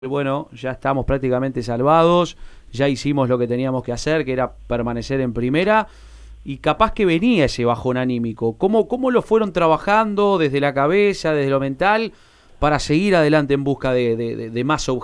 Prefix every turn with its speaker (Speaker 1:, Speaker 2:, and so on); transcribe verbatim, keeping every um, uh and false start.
Speaker 1: Bueno, ya estamos prácticamente salvados, ya hicimos lo que teníamos que hacer, que era permanecer en primera, y capaz que venía ese bajón anímico. ¿Cómo, cómo lo fueron trabajando desde la cabeza, desde lo mental, para seguir adelante en busca de, de, de, de más objetivos?